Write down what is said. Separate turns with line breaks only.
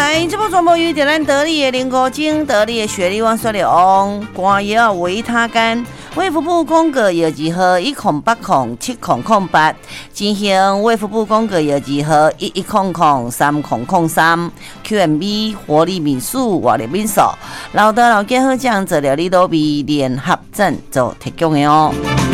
来，这部全部由咱得力的林国精、得力的雪莉王说的王官药维他干。卫福部公告药剂号108070008，进行卫福部公告药剂号11003003 QMB 活力民宿活力民宿，老的老健好酱做料理都比联合镇做提供的哦。